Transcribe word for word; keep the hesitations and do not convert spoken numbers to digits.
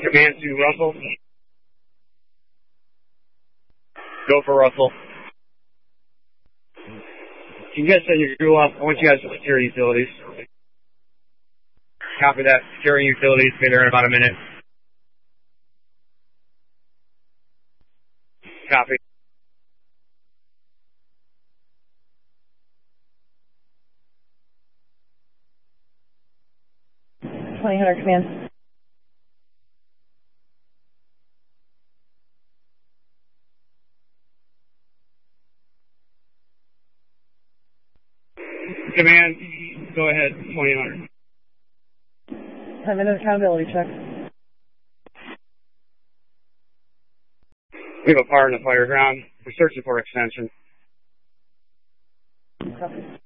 Command to Russell. Go for Russell. Can you guys set your crew up? I want you guys to secure utilities. Copy that. Securing utilities. Be there in about a minute. Copy. twenty hundred command. Command, go ahead, twenty hundred. ten minute accountability check. We have a fire in the fire ground. We're searching for extension. Copy.